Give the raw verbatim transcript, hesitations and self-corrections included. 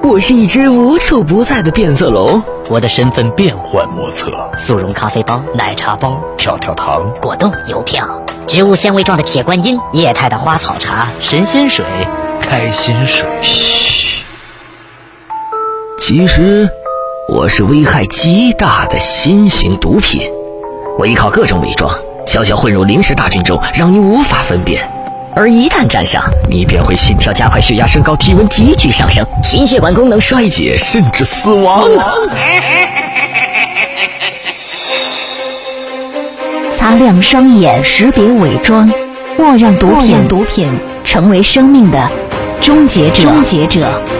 我是一只无处不在的变色龙， 我的身份变幻莫测， 速溶咖啡包、奶茶包、 跳跳糖、 果冻、邮票、植物纤维状的铁观音、液态的花草茶、 神仙水、开心水。 嘘，其实我是危害极大的新型毒品，我依靠各种伪装，悄悄混入零食大军中，让你无法分辨。而一旦沾上，你便会心跳加快、血压升高、体温急剧上升、心血管功能衰竭，甚至死亡。 擦亮双眼，识别伪装，莫让毒品毒品成为生命的终结者。终结者。